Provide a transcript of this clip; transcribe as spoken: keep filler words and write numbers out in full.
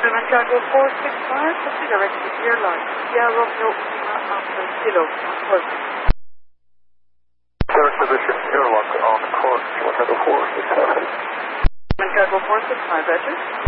Gentlemen, Cargo four six five, proceed directly to your line. Sierra Romeo Lima Alpha Kilo. Third position, airlock on course, one four six five. Gentlemen, Cargo four six five, Roger.